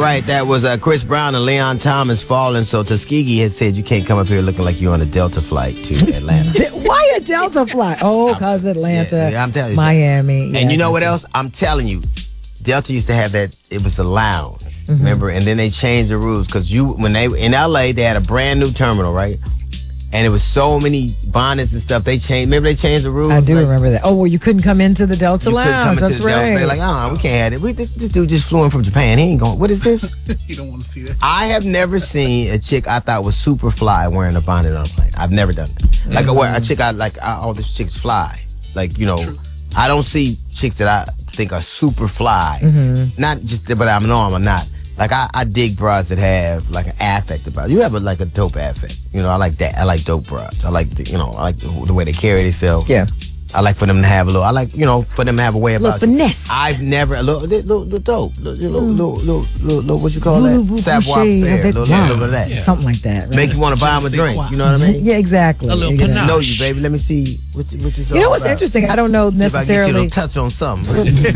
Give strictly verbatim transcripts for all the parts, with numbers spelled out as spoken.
right, that was uh, Chris Brown and Leon Thomas falling. So Tuskegee had said you can't come up here looking like you're on a Delta flight to Atlanta. Why a Delta flight? Oh, because Atlanta, yeah, yeah, I'm telling you, Miami. and yeah, you know what else? I'm telling you, Delta used to have that. It was a lounge, mm-hmm. remember? And then they changed the rules because you, when they in L A, they had a brand new terminal, right? And it was so many bonnets and stuff. They changed. Remember they changed the rules. I do like, remember that. Oh, well, you couldn't come into the Delta you Lounge. That's the right. Delta. They're like, oh, we can't have it. We, this, this dude just flew in from Japan. He ain't going. What is this? You don't want to see that. I have never seen a chick I thought was super fly wearing a bonnet on a plane. I've never done it. Like mm-hmm. a, a chick I like. I, all these chicks fly. Like you know, True. I don't see chicks that I think are super fly. Mm-hmm. Not just, but I know I'm not. Like, I, I dig bras that have, like, an affect about it. You have, a, like, a dope affect. You know, I like that. I like dope bras. I like, the, you know, I like the, the way they carry themselves. Yeah. I like for them to have a little, I like, you know, for them to have a way about little finesse. You. I've never, a little, little, little dope. Little, little, mm. little, little, little, little, what you call that? Savoir faire. Little, little, little of that. Yeah. Something like that. Right? Make you want to buy them a drink. You know what I mean? Yeah, exactly. A little exactly. I know you, baby. Let me see what, what this You know all what's about. interesting? I don't know necessarily. If I get you to touch on something.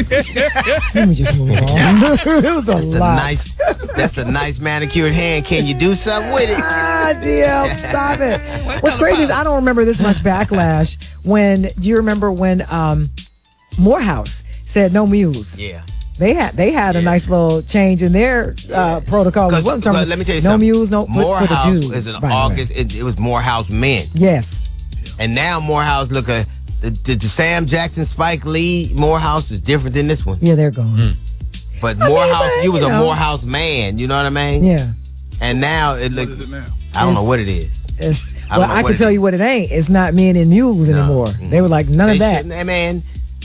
Let me just move on. It was a that's lot. A nice, that's a nice manicured hand. Can you do something with it? Ah, D L, stop it. What's crazy is I don't remember this much backlash when, do you remember when um, Morehouse said no muse? Yeah. They had they had yeah. a nice little change in their uh, protocol as well. In terms of let me tell you no something. muse, no Morehouse for the dudes. is in August. It, it was Morehouse men. Yes. And now Morehouse look a the, the, the Sam Jackson, Spike Lee Morehouse is different than this one. Yeah, they're gone. Mm. But I Morehouse, mean, but, you was you a know. Morehouse man. You know what I mean? Yeah. And now it looks. What is it now? I don't It's, know what it is. It's, I well, I can tell is. you what it ain't. It's not men and mules No. anymore. Mm. They were like none they of that. Hey, man,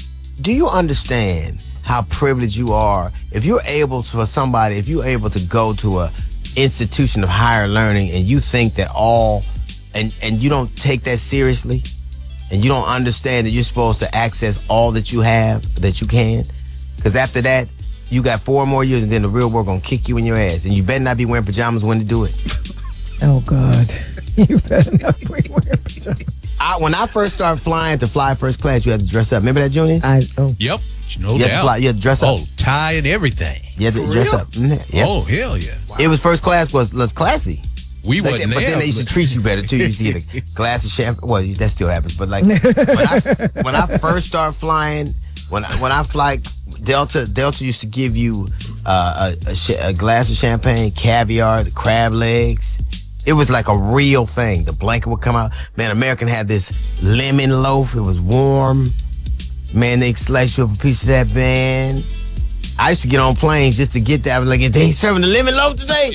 do you understand how privileged you are if you're able to, for somebody, if you're able to go to a institution of higher learning and you think that all, and, and you don't take that seriously, and you don't understand that you're supposed to access all that you have, that you can, because after that, you got four more years and then the real world gonna kick you in your ass, and you better not be wearing pajamas when to do it. Oh, God. You better not be wearing pajamas. I, when I first started flying to fly first class, you had to dress up. Remember that, Junior? I, oh. Yep. No you had to doubt. fly. You had to dress up. Oh, tie and everything. You had to For dress real? up. Mm, yep. Oh, hell yeah. Wow. It was first class was was classy. We like wasn't that, but there. then they used to treat you better too. You used to get a glass of champagne. Well, that still happens, but like when I, when I first started flying, when I, when I fly Delta, Delta used to give you uh, a, a, sh- a glass of champagne, caviar, the crab legs. It was like a real thing. The blanket would come out. Man, American had this lemon loaf. It was warm. Man, they slice you up a piece of that, man. I used to get on planes just to get that. I was like, they ain't serving the lemon loaf today?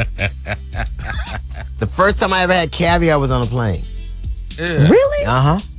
The first time I ever had caviar was on a plane. Really? Uh-huh.